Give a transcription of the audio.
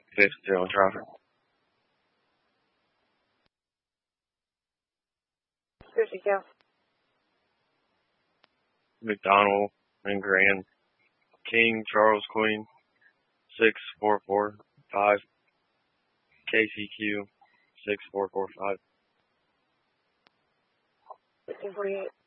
Fifth zero traffic. Go. McDonald and Grand. King, Charles, Queen. 6445. KCQ 6445. 1548.